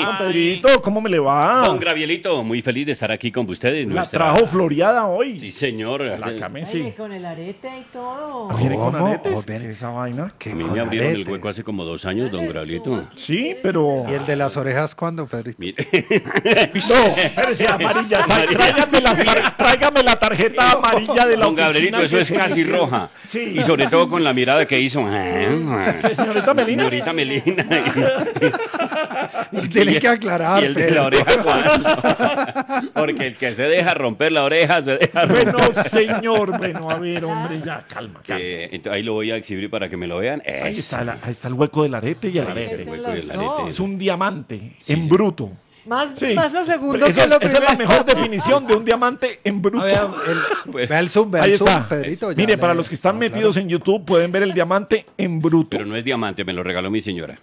Don Pedrito, ¿cómo me le va? Don Gravielito, muy feliz de estar aquí con ustedes. La trajo floreada hoy. Sí, señor. La camisa. Con el arete y todo. ¿Viene con ¿Cómo? aretes? Oh, ven. ¿Esa vaina? A mí me abrieron el hueco hace como 2 años, don Gravielito. Sí, pero... ¿Y el de las orejas cuándo, Pedrito? Mire. No, espérese, amarilla. Tráigame la tarjeta amarilla de la Don oficina. Gabrielito, eso es casi roja. Sí. Y sobre todo con la mirada que hizo. Señorita Melina. Señorita Melina. Tiene que aclarar, Y el de Pedro. la oreja, ¿cuándo? Porque el que se deja romper la oreja, se deja romper. Bueno, señor. Bueno, a ver, hombre, ya, calma. Entonces, ahí lo voy a exhibir para que me lo vean. Ahí está el hueco del arete y el Ahí está arete. el hueco del arete. Es un diamante en bruto. Más, Sí. más lo segundo Eso que lo esa es la primero. mejor definición de un diamante en bruto. Pues, Vea el zoom, Ahí zoom, está. Pedrito. ya Mire, le- para los que están no, metidos en YouTube pueden ver el diamante en bruto. pero no es diamante, me lo regaló mi señora.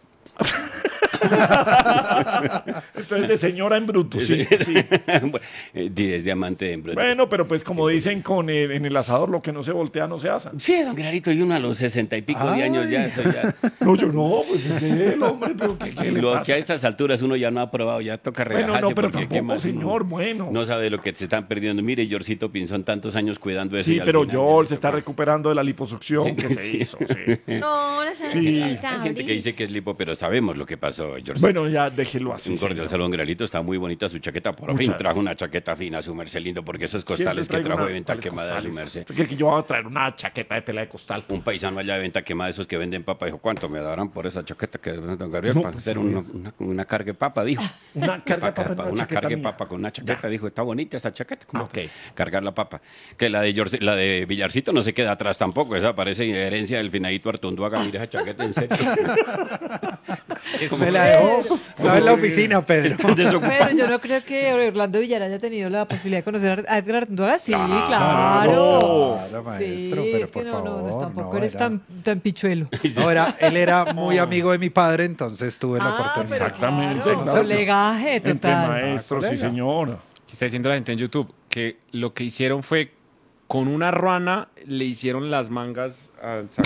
Entonces, de señora en bruto, sí. sí. Es diamante en bruto. Bueno, pero pues como dicen en el asador, lo que no se voltea no se asa. Sí, don Clarito, y uno a los 60 y pico de años ya, eso ya. No, yo no, pues es él, hombre, pero ¿qué le Lo pasa? que a estas alturas uno ya no ha probado, ya toca relajarse. Bueno, no, pero porque tampoco, ¿qué más? señor, bueno. No sabe lo que se están perdiendo. Mire, Jorcito Pinzón, tantos años cuidando eso. Sí, y al pero final George ya se está recuperando de la liposucción que se Sí. hizo. Sí. No, no Sí. Hay gente que dice que es lipo, pero sabemos lo que pasó, Jorge. Bueno, ya déjelo así. Un cordial señor. saludo, don Gralito. Está muy bonita su chaqueta. Por Muchas fin trajo una chaqueta fina, su merced lindo, porque esos costales que Siempre traigo trajo de una- venta tales quemada de su costales. merced. ¿Usted cree que yo voy a traer una chaqueta de tela de costal? Un paisano allá de venta quemada, esos que venden papa, dijo, ¿cuánto me darán por esa chaqueta que don Gabriel? No, para pues, hacer sí. una carga de papa, dijo. Una carga de papa en una Una chaqueta carga de mía. papa con una chaqueta, dijo, está bonita esa chaqueta. ¿cómo Ok. Cargar la papa. Que la de Villarcito no se queda atrás tampoco, esa parece herencia del finadito Artunduaga, mira esa chaqueta en serio. Me la dejó. Estaba en la oficina, Pedro. Pero yo no creo que Orlando Villar haya tenido la posibilidad de conocer a Edgar Artunduaga. Sí, claro. Claro, maestro, Sí, pero es que por no, favor. tampoco no, eres era- tan pichuelo. No, él era muy amigo de mi padre, entonces tuve la oportunidad. Exactamente, Claro, claro. colegaje Entre total. maestros, sí, colega. señor. Que está diciendo la gente en YouTube que lo que hicieron fue con una ruana le hicieron las mangas al saco.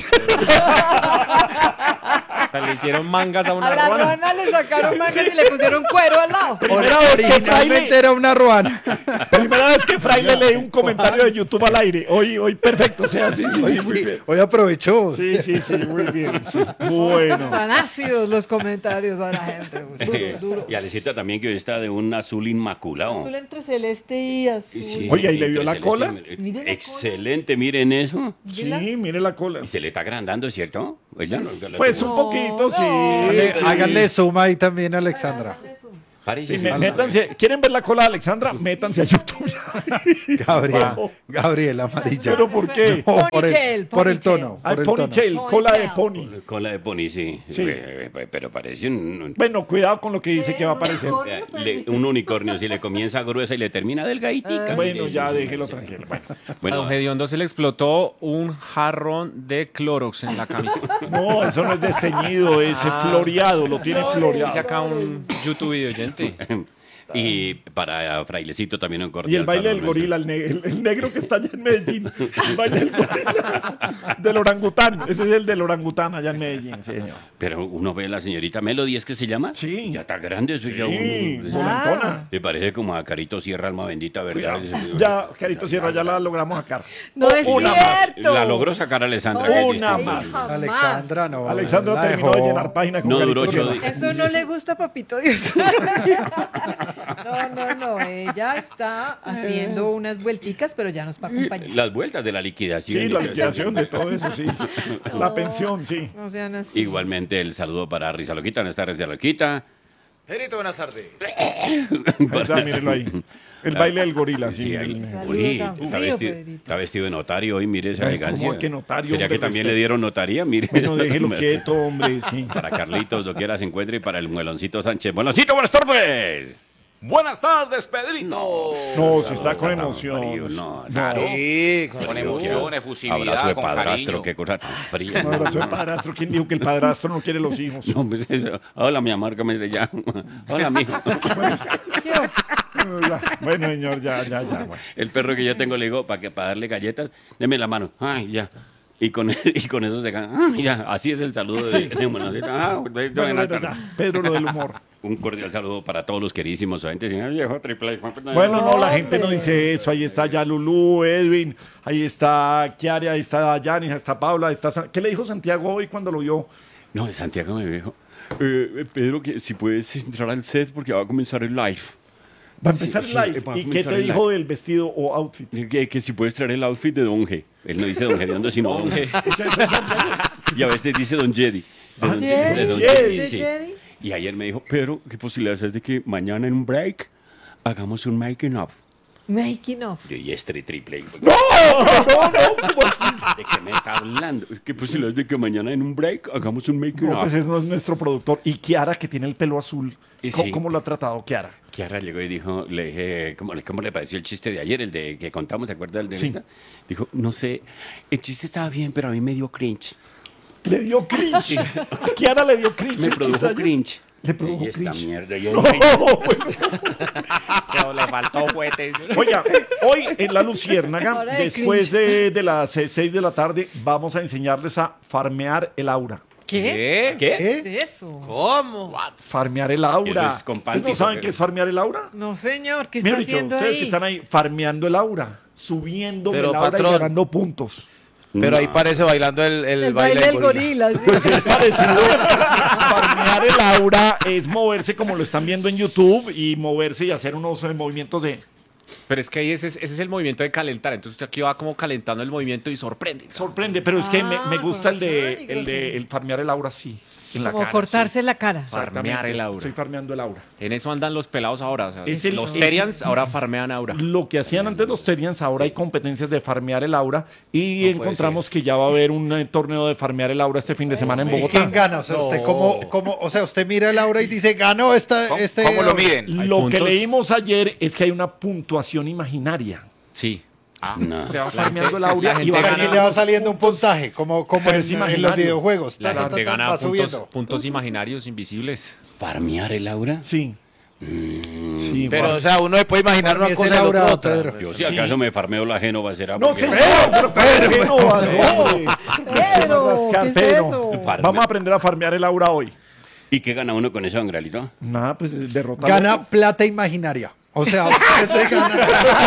O sea, le hicieron mangas a una A la ruana. ruana le sacaron mangas y le pusieron cuero al lado. Primera vez que Originalmente Fraile, era una ruana. primera vez que Fraile lee un comentario de YouTube al aire. Hoy perfecto, o sea, sí, Hoy, muy sí, bien. hoy aprovechó. Sí, muy bien. Sí. Bueno. Están ácidos los comentarios a la gente. Duro, duro. Y Alecita también, que hoy está de un azul inmaculado. Azul entre celeste y azul. Sí, Oiga, ¿y le vio entre la cola? celeste- Mire la Excelente, miren eso. Sí, mire la cola. Y se le está agrandando, ¿cierto? Oiga, Pues un poquito, sí. Sí. Háganle zoom ahí también, Alexandra. Parece Sí, métanse, ¿quieren ver la cola de Alexandra? Métanse a YouTube. Gabriel Amarilla. ¿Pero por qué? No, Ponytail, por el ponytail. tono. Al Por el tono. ponytail, cola de pony. Cola de pony, sí. Sí. Pero parece Bueno, cuidado con lo que dice que va a aparecer. un unicornio. Si le comienza gruesa y le termina delgaditica. Bueno, mire, ya eso, déjelo sí. tranquilo. Bueno. A Bueno, don Gediondo se le explotó un jarrón de Clorox en la camisa. No, eso no es desteñido, es floreado, lo tiene Dice floreado. acá un YouTube video oyente. y para Frailecito también un cordial Y el baile del saludo. gorila, el negro que está allá en Medellín. El baile del gorila. Del orangután. Ese es el del orangután allá en Medellín, señor. Pero uno ve a la señorita Melody, ¿es que se llama? Sí. Ya está grande, eso ya Sí, uno. volantona. Le parece como a Carito Sierra, alma bendita, ¿verdad? Ya, Carito Sierra, ya la logramos sacar. No es Una más. cierto. La logró sacar Alessandra. Una que es más. distinto. Alexandra no. Alexandra la terminó de dejó. llenar páginas con No Carito duró Sierra. 8 días. Eso no le gusta a Papito Dios. No. Ella está haciendo unas vuelticas, pero ya nos va a acompañar. Las vueltas de la liquidación. Sí, la liquidación de todo eso, sí. La pensión, sí. No sean así. Igualmente el saludo para Risa Loquita, nuestra Risa Loquita. Pedrito, buenas tardes. Ahí está, mírenlo ahí. El baile del gorila, sí. Sí, ahí. el- Saludo Uy, tan está frío, vestido, Pedrito. está vestido de notario hoy, mire esa Ay, elegancia. ¿cómo que notario, ¿Sería hombre? que también Respeto. le dieron notaría? Mire. Bueno, déjelo quieto, hombre, sí. Para Carlitos, doquiera se encuentre, y para el Mueloncito Sánchez. ¡Mueloncito, buenas tardes! Buenas tardes, Pedrito. No, se está con emoción. Frío, no, Sí, con emoción, efusividad, Abrazo de con padrastro, cariño. qué cosa tan fría. Un abrazo de padrastro. ¿Quién dijo que el padrastro no quiere los hijos? No, pues eso. Hola, mi amor, ¿cómo se llama? Hola, mijo. Bueno, señor, ya. Bueno. El perro que yo tengo le digo, para darle galletas, deme la mano. Ay, ya. y con eso se gana. Ah, mira, así es el saludo de Monacita. Bueno, ya, Pedro, lo del humor. Un cordial saludo para todos los queridísimos oyentes. Señor viejo triple. Bueno, no, la gente no dice eso. Ahí está ya Lulú, Edwin, ahí está Kiara, ahí está Yanis, ahí está Paula, ahí está... ¿Qué le dijo Santiago hoy cuando lo vio? No, Santiago me dijo, Pedro, que si puedes entrar al set porque va a comenzar el live. Va a empezar Sí, el live. va a ¿Y qué comenzar te el dijo del vestido o outfit? Que si puedes traer el outfit de Don G. Él no dice Don Gediondo, sino Don G. Y a veces dice Don Jedi. De Don Jedi, Jedi, sí. Jedi. Y ayer me dijo, Pedro, ¿qué posibilidades es de que mañana en un break hagamos un making of? Making of. Yo, y este triple. ¡No! ¿Cómo así? ¿De qué me está hablando? ¿Qué posibilidades de que mañana en un break hagamos un making No, of? pues ese no es nuestro productor. Y Kiara, que tiene el pelo azul. Y ¿Cómo, sí. cómo lo ha tratado Kiara? Kiara llegó y dijo, le dije, ¿cómo le pareció el chiste de ayer, el de que contamos, ¿te acuerdas del de Sí. esta? Dijo, no sé, el chiste estaba bien, pero a mí me dio cringe. Le dio cringe. A Kiara le dio cringe. Me el chiste produjo ayer. cringe. Le produjo Y esta cringe. mierda. Yo No, dije, Pero le faltó juguete. Oiga, hoy en La Luciérnaga, Hora de después de las 6 de la tarde, vamos a enseñarles a farmear el aura. ¿Qué? ¿Qué? ¿Qué es eso? ¿Cómo? Farmear el aura. Eso es con ¿Ustedes no panty, saben porque- qué es farmear el aura? No, señor, ¿qué está Mira, dicho, haciendo ustedes ahí? que están ahí farmeando el aura, subiendo Pero, el aura patrón. y ganando puntos. Pero ahí parece bailando el El baile del gorila. sí. Pues es parecido. Farmear el aura es moverse como lo están viendo en YouTube y moverse y hacer unos movimientos de... Pero es que ahí ese es el movimiento de calentar. Entonces usted aquí va como calentando el movimiento y sorprende. Sorprende, pero es que me gusta con mecánicos, el farmear el aura sí, en la Como cara. cortarse la cara. Exactamente. Farmear el aura. Estoy farmeando el aura. En eso andan los pelados ahora. O sea, Es el- los es- Terians ahora farmean aura. Lo que hacían antes los Terians, ahora hay competencias de farmear el aura y encontramos que ya va a haber un torneo de farmear el aura este fin de semana en ¿Y Bogotá. quién gana? O sea, usted o sea, usted mira el aura y dice, ganó este... ¿Cómo lo miden? ¿Hay Lo que puntos? leímos ayer es que hay una puntuación imaginaria. Sí. No. Se va farmeando el aura la y gente va gana- Aquí le va ganando. saliendo un puntaje, como Pero en es los imaginario. videojuegos. La gente gana va subiendo. puntos imaginarios invisibles. ¿Farmear el aura? Sí. Sí, Pero, wow. o sea, uno se puede imaginar una Farmees cosa el y el aura, otro otra. Pedro. Yo si acaso me farmeo la Génova será No, porque- señor, pero ¿qué no va a hacer, hombre? Pedro, Rascar, ¿qué es Pedro. eso? Farme- Vamos a aprender a farmear el aura hoy. ¿Y qué gana uno con eso, Angralito? Nada, pues derrotar. Gana plata imaginaria. O sea, usted se gana.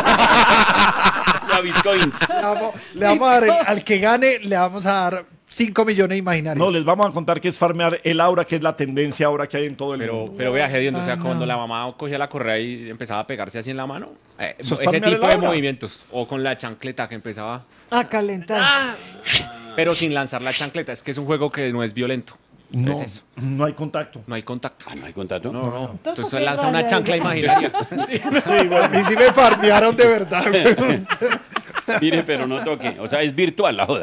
La Bitcoins. Le vamos a dar, al que gane, le vamos a dar 5 millones imaginarios. No, les vamos a contar qué es farmear el aura, que es la tendencia ahora que hay en todo el mundo. Pero vea, Gediondo, o sea, cuando la mamá cogía la correa y empezaba a pegarse así en la mano, Eso es ese farmear tipo el de aura. movimientos. O con la chancleta que empezaba, A calentar. pero sin lanzar la chancleta. Es que es un juego que no es violento. No, Entonces eso, no hay contacto. no hay contacto. Ah, ¿no hay contacto? No. Entonces qué usted lanza una raya, chancla ya. imaginaria. Y si me farmearon de verdad. Mire, pero no toque. O sea, es virtual la joda.